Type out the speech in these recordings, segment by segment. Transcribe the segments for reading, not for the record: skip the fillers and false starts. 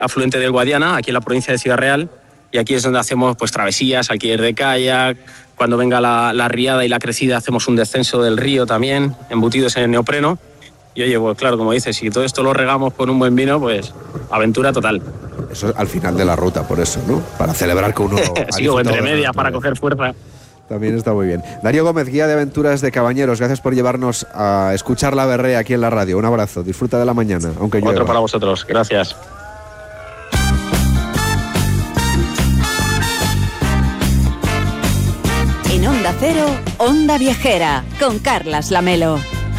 afluente del Guadiana, aquí en la provincia de Ciudad Real, y aquí es donde hacemos pues travesías, alquiler de kayak. Cuando venga la riada y la crecida hacemos un descenso del río también, embutidos en el neopreno. Y oye, pues claro, como dices, si todo esto lo regamos con un buen vino, pues aventura total. Eso es al final de la ruta, por eso, ¿no? Para celebrar que uno... Sí, o entre medias, para coger fuerza. También está muy bien. Darío Gómez, guía de aventuras de Cabañeros, gracias por llevarnos a escuchar la berrea aquí en la radio. Un abrazo, disfruta de la mañana, aunque llueva. Otro para vosotros, gracias. En Onda Cero, Onda Viajera, con Carlas Lamelo.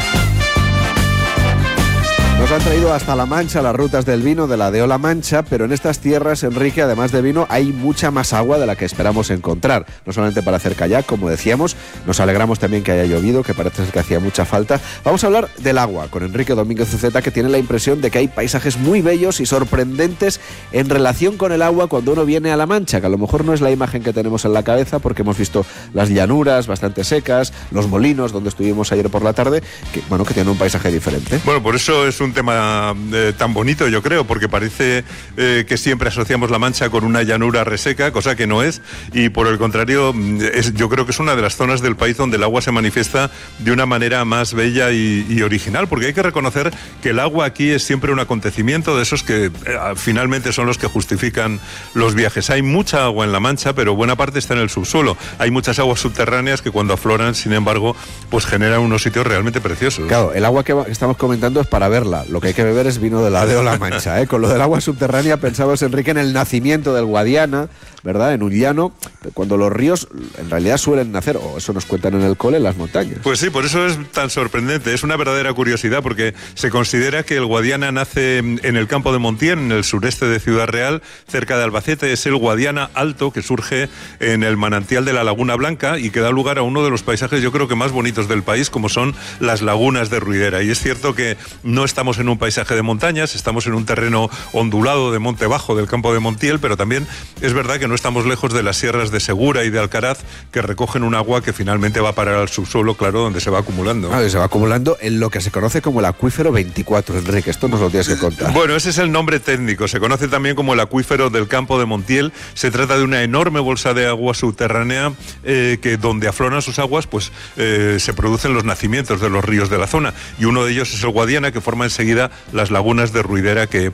Nos han traído hasta La Mancha las rutas del vino de la Deola Mancha, pero en estas tierras, Enrique, además de vino, hay mucha más agua de la que esperamos encontrar. No solamente para hacer kayak, como decíamos, nos alegramos también que haya llovido, que parece que hacía mucha falta. Vamos a hablar del agua con Enrique Domínguez Uceta, que tiene la impresión de que hay paisajes muy bellos y sorprendentes en relación con el agua cuando uno viene a La Mancha, que a lo mejor no es la imagen que tenemos en la cabeza, porque hemos visto las llanuras bastante secas, los molinos, donde estuvimos ayer por la tarde, que tienen un paisaje diferente. Bueno, por eso es un tema tan bonito, yo creo, porque parece que siempre asociamos La Mancha con una llanura reseca, cosa que no es, y por el contrario, yo creo que es una de las zonas del país donde el agua se manifiesta de una manera más bella y original, porque hay que reconocer que el agua aquí es siempre un acontecimiento de esos que finalmente son los que justifican los viajes. Hay mucha agua en La Mancha, pero buena parte está en el subsuelo. Hay muchas aguas subterráneas que cuando afloran, sin embargo, pues generan unos sitios realmente preciosos. Claro, el agua que estamos comentando es para verla. Lo que hay que beber es vino de la Deola Mancha, ¿eh? Con lo del agua subterránea pensamos, Enrique, en el nacimiento del Guadiana, ¿verdad? En un llano, cuando los ríos en realidad suelen nacer, o eso nos cuentan en el cole, en las montañas. Pues sí, por eso es tan sorprendente. Es una verdadera curiosidad, porque se considera que el Guadiana nace en el campo de Montiel, en el sureste de Ciudad Real, cerca de Albacete. Es el Guadiana alto que surge en el manantial de la Laguna Blanca y que da lugar a uno de los paisajes, yo creo que más bonitos del país, como son las lagunas de Ruidera. Y es cierto que no estamos en un paisaje de montañas, estamos en un terreno ondulado de monte bajo del campo de Montiel, pero también es verdad que no estamos lejos de las sierras de Segura y de Alcaraz, que recogen un agua que finalmente va a parar al subsuelo, claro, donde se va acumulando. Se va acumulando en lo que se conoce como el acuífero 24, Enrique, esto nos lo tienes que contar. Bueno, ese es el nombre técnico, se conoce también como el acuífero del campo de Montiel. Se trata de una enorme bolsa de agua subterránea que donde afloran sus aguas, pues se producen los nacimientos de los ríos de la zona, y uno de ellos es el Guadiana, que forma enseguida las lagunas de Ruidera, que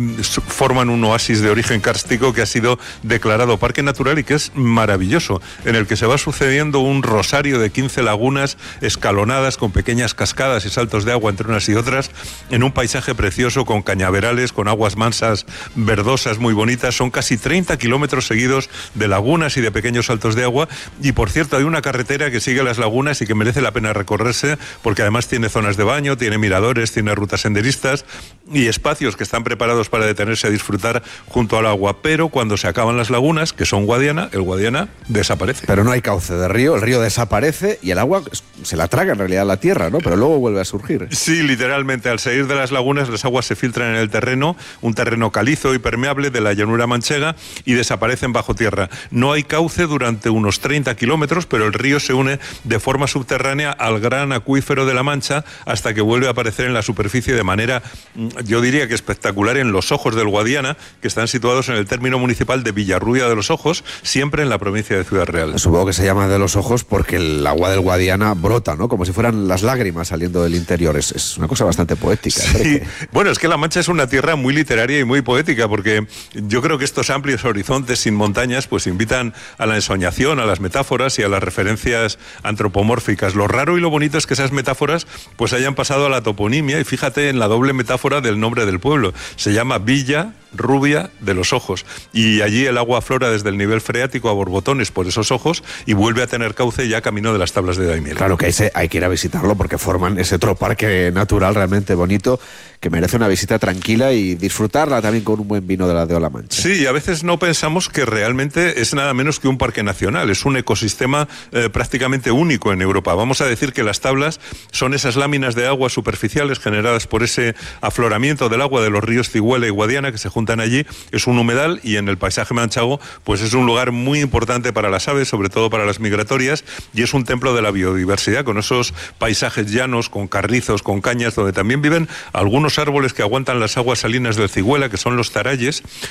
forman un oasis de origen kárstico que ha sido declarado parque natural y que es maravilloso, en el que se va sucediendo un rosario de 15 lagunas escalonadas con pequeñas cascadas y saltos de agua entre unas y otras, en un paisaje precioso con cañaverales, con aguas mansas, verdosas, muy bonitas. Son casi 30 kilómetros seguidos de lagunas y de pequeños saltos de agua, y por cierto hay una carretera que sigue las lagunas y que merece la pena recorrerse, porque además tiene zonas de baño, tiene miradores, tiene rutas senderistas y espacios que están preparados para detenerse a disfrutar junto al agua. Pero cuando se acaban las lagunas, que son Guadiana, el Guadiana desaparece. Pero no hay cauce de río, el río desaparece y el agua se la traga en realidad la tierra, ¿no? Pero luego vuelve a surgir. Sí, literalmente, al salir de las lagunas, las aguas se filtran en el terreno, un terreno calizo y permeable de la llanura manchega, y desaparecen bajo tierra. No hay cauce durante unos 30 kilómetros, pero el río se une de forma subterránea al gran acuífero de la Mancha hasta que vuelve a aparecer en la superficie de manera, yo diría que espectacular, en los ojos del Guadiana, que están situados en el término municipal de Villarrubia de los Ojos, siempre en la provincia de Ciudad Real. Supongo que se llama de los ojos porque el agua del Guadiana brota, ¿no? Como si fueran las lágrimas saliendo del interior. Es una cosa bastante poética. Sí. Bueno, es que La Mancha es una tierra muy literaria y muy poética, porque yo creo que estos amplios horizontes sin montañas pues invitan a la ensoñación, a las metáforas y a las referencias antropomórficas. Lo raro y lo bonito es que esas metáforas pues hayan pasado a la toponimia, y fíjate en la doble metáfora del nombre del pueblo. Se llama Villa Rubia de los Ojos, y allí el agua aflora desde el nivel freático a borbotones por esos ojos y vuelve a tener cauce ya camino de las tablas de Daimiel. Claro que hay que ir a visitarlo porque forman ese otro parque natural realmente bonito que merece una visita tranquila y disfrutarla también con un buen vino de la Deola Mancha. Sí, y a veces no pensamos que realmente es nada menos que un parque nacional, es un ecosistema prácticamente único en Europa. Vamos a decir que las tablas son esas láminas de agua superficiales generadas por ese afloramiento del agua de los ríos Ciguela y Guadiana que se juntan allí. Es un humedal, y en el paisaje manchego pues es un lugar muy importante para las aves, sobre todo para las migratorias, y es un templo de la biodiversidad, con esos paisajes llanos, con carrizos, con cañas, donde también viven algunos árboles que aguantan las aguas salinas del Ciguela, que son los taralles,